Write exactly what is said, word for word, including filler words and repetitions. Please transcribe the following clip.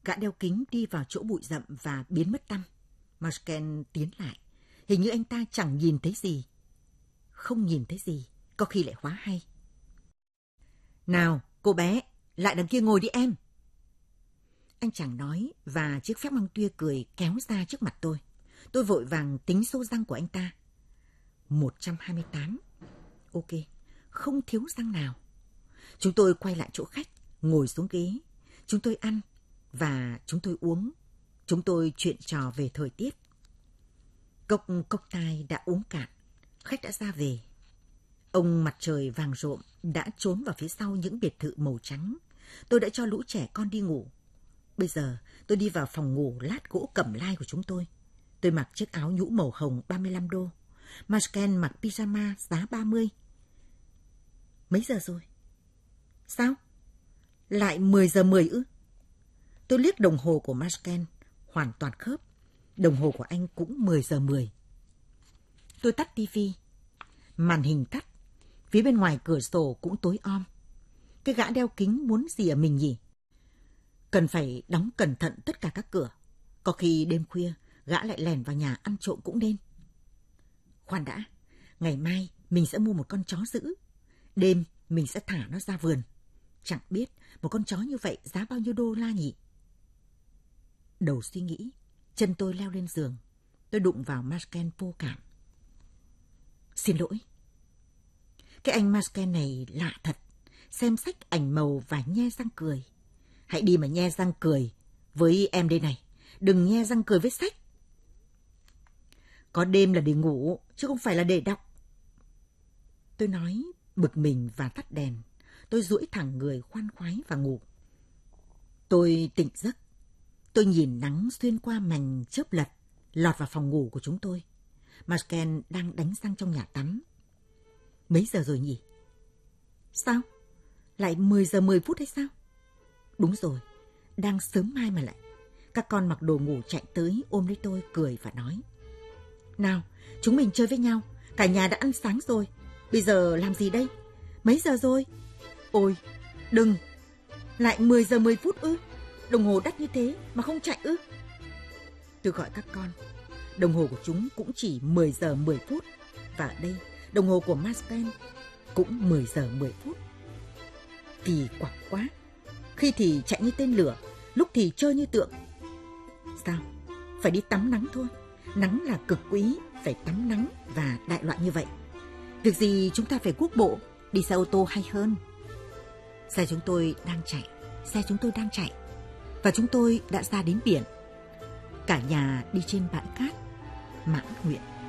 Gã đeo kính đi vào chỗ bụi rậm và biến mất tăm. Marsken tiến lại. Hình như anh ta chẳng nhìn thấy gì. Không nhìn thấy gì, có khi lại quá hay. Nào, cô bé, lại đằng kia ngồi đi em. Anh chàng nói và chiếc phép măng tuya cười kéo ra trước mặt tôi. Tôi vội vàng tính số răng của anh ta. một trăm hai mươi tám. Ok, không thiếu răng nào. Chúng tôi quay lại chỗ khách, ngồi xuống ghế. Chúng tôi ăn và chúng tôi uống. Chúng tôi chuyện trò về thời tiết. Cốc cốc tai đã uống cạn. Khách đã ra về. Ông mặt trời vàng rộm đã trốn vào phía sau những biệt thự màu trắng. Tôi đã cho lũ trẻ con đi ngủ. Bây giờ tôi đi vào phòng ngủ lát gỗ cẩm lai của chúng tôi. Tôi mặc chiếc áo nhũ màu hồng ba mươi lăm đô. Marsken mặc pyjama giá ba mươi. Mấy giờ rồi? Sao? Lại mười giờ mười ư? Tôi liếc đồng hồ của Marsken, hoàn toàn khớp. Đồng hồ của anh cũng mười giờ mười. Tôi tắt tivi. Màn hình tắt. Phía bên ngoài cửa sổ cũng tối om. Cái gã đeo kính muốn gì ở mình nhỉ? Cần phải đóng cẩn thận tất cả các cửa. Có khi đêm khuya, gã lại lèn vào nhà ăn trộm cũng nên. Khoan đã, ngày mai mình sẽ mua một con chó dữ. Đêm mình sẽ thả nó ra vườn. Chẳng biết một con chó như vậy giá bao nhiêu đô la nhỉ? Đầu suy nghĩ, chân tôi leo lên giường. Tôi đụng vào Marsken vô cảm. Xin lỗi. Cái anh Marsken này lạ thật. Xem sách ảnh màu và nhe răng cười. Hãy đi mà nhe răng cười với em đây này. Đừng nhe răng cười với sách. Có đêm là để ngủ, chứ không phải là để đọc. Tôi nói bực mình và tắt đèn. Tôi duỗi thẳng người khoan khoái và ngủ. Tôi tỉnh giấc. Tôi nhìn nắng xuyên qua mành chớp lật, lọt vào phòng ngủ của chúng tôi. Marsken đang đánh răng trong nhà tắm. Mấy giờ rồi nhỉ? Sao? Lại mười giờ mười phút hay sao? Đúng rồi, đang sớm mai mà lại. Các con mặc đồ ngủ chạy tới ôm lấy tôi cười và nói. Nào, chúng mình chơi với nhau. Cả nhà đã ăn sáng rồi. Bây giờ làm gì đây? Mấy giờ rồi? Ôi, đừng. Lại mười giờ mười phút ư? Đồng hồ đắt như thế mà không chạy ư? Tôi gọi các con. Đồng hồ của chúng cũng chỉ mười giờ mười phút. Và ở đây, đồng hồ của Marsken cũng mười giờ mười phút. Kỳ quặc quá. Khi thì chạy như tên lửa, lúc thì chơi như tượng. Sao? Phải đi tắm nắng thôi. Nắng là cực quý, phải tắm nắng và đại loại như vậy. Việc gì chúng ta phải cuốc bộ, đi xe ô tô hay hơn. Xe chúng tôi đang chạy, xe chúng tôi đang chạy. Và chúng tôi đã ra đến biển. Cả nhà đi trên bãi cát, mãn nguyện.